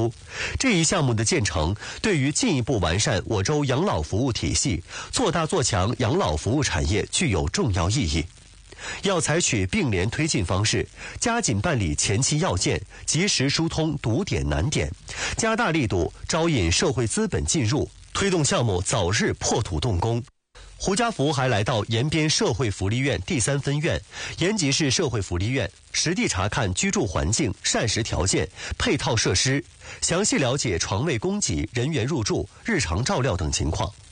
出。这一项目的建成，对于进一步完善我州养老服务体系、做大做强养老服务产业具有重要意义。要采取并联推进方式，加紧办理前期要件，及时疏通堵点难点，加大力度招引社会资本进入，推动项目早日破土动工。胡家福还来到延边社会福利院第3分院、延吉市社会福利院，实地查看居住环境、膳食条件、配套设施，详细了解床位供给、人员入住、日常照料等情况。